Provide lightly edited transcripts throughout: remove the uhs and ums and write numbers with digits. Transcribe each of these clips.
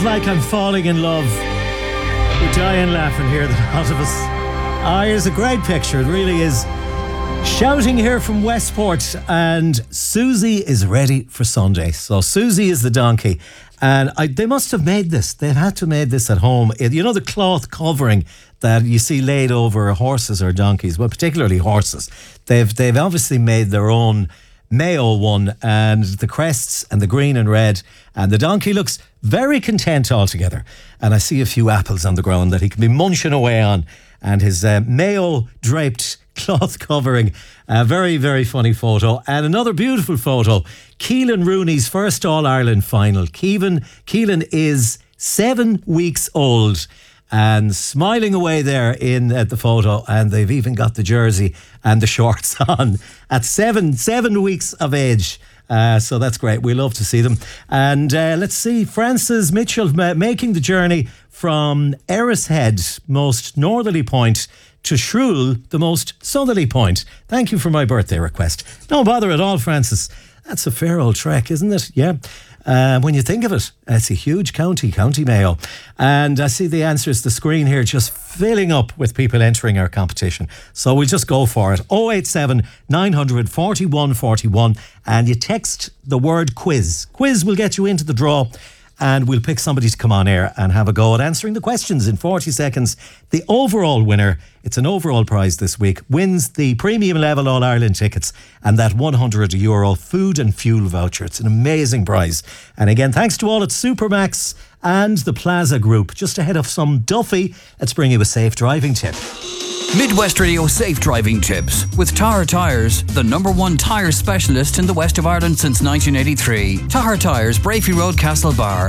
like I'm falling in love. We're dying laughing here, the lot of us. Here's a great picture, it really is. Shouting here from Westport, and Susie is ready for Sunday. So Susie is the donkey, and they must have made this. They've had to made this at home. You know the cloth covering that you see laid over horses or donkeys, well, particularly horses. They've obviously made their own Mayo one, and the crests and the green and red, and the donkey looks very content altogether. And I see a few apples on the ground that he can be munching away on, and his Mayo draped cloth covering. A very, very funny photo. And another beautiful photo. Keelan Rooney's first All-Ireland final. Keelan is 7 weeks old and smiling away there in the photo, and they've even got the jersey and the shorts on at seven weeks of age. So that's great. We love to see them. And let's see, Francis Mitchell making the journey from Errishead, most northerly point, to Shrule, the most southerly point. Thank you for my birthday request. No bother at all, Francis. That's a fair old trek, isn't it? Yeah. When you think of it, it's a huge county Mayo. And I see the answers, the screen here just filling up with people entering our competition. So we'll just go for it. 087 900 41 41, and you text the word quiz. Quiz will get you into the draw, and we'll pick somebody to come on air and have a go at answering the questions in 40 seconds. The overall winner, it's an overall prize this week, wins the premium level All-Ireland tickets and that €100 food and fuel voucher. It's an amazing prize. And again, thanks to all at Supermax and the Plaza Group. Just ahead of some Duffy, let's bring you a safe driving tip. Midwest Radio Safe Driving Tips with Tahar Tyres, the #1 tyre specialist in the west of Ireland since 1983. Tahar Tyres, Brafey Road, Castlebar,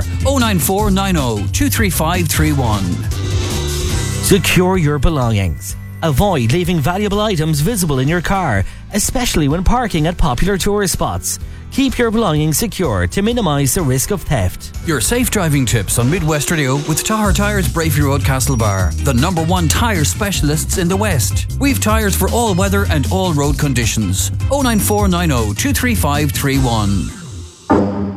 09490 23531. Secure your belongings. Avoid leaving valuable items visible in your car, especially when parking at popular tourist spots. Keep your belongings secure to minimise the risk of theft. Your safe driving tips on Midwest Radio with Tahar Tyres, Brafey Road, Castlebar, the #1 tyre specialists in the West. We've tyres for all weather and all road conditions. 09490 23531.